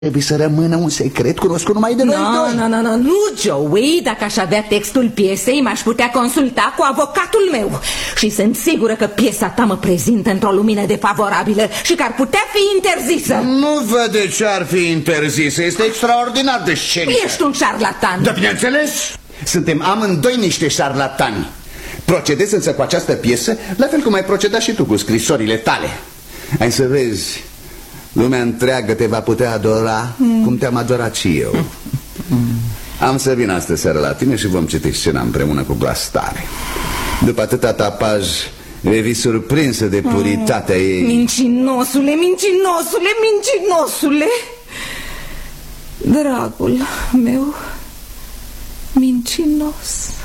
Trebuie să rămână un secret cunoscut numai de noi doi. Nu, Joey, dacă aș avea textul piesei, m-aș putea consulta cu avocatul meu. Și sunt sigură că piesa ta mă prezintă într-o lumină defavorabilă și că ar putea fi interzisă. Nu văd de ce ar fi interzisă, este extraordinar de scenică. Ești un șarlatan. Da, bineînțeles, suntem amândoi niște șarlatani. Procedezi însă cu această piesă la fel cum ai procedat și tu cu scrisorile tale. Hai să vezi, lumea întreagă te va putea adora cum te-am adorat și eu. Am să vin astă seară la tine și vom citi scena împreună cu glas tare. După atâta tapaj vei fi surprinsă de puritatea ei. Mincinosule, mincinosule, mincinosule, dragul meu mincinos.